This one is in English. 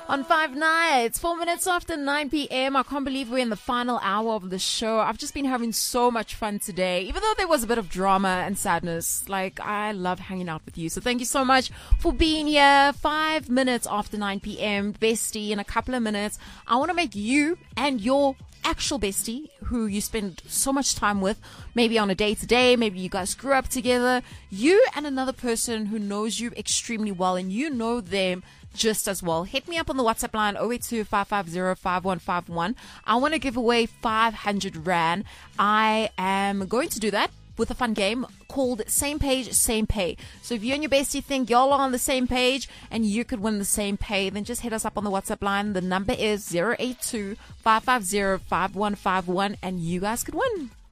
On 5 nights, 4 minutes after 9 p.m. I can't believe we're in the final hour of the show. I've just been having so much fun today, even though there was a bit of drama and sadness. Like, I love hanging out with you. So thank you so much for being here. 5 minutes after 9 p.m. Bestie, in a couple of minutes, I want to make you and your actual bestie who you spend so much time with, maybe on a day-to-day, maybe you guys grew up together, you and another person who knows you extremely well and you know them just as well. Hit me up on the WhatsApp line 082-550-5151. I want to give away 500 Rand. I am going to do that with a fun game called Same Page, Same Pay. So if you and your bestie think y'all are on the same page and you could win the same pay, then just hit us up on the WhatsApp line. The number is 082-550-5151 and you guys could win.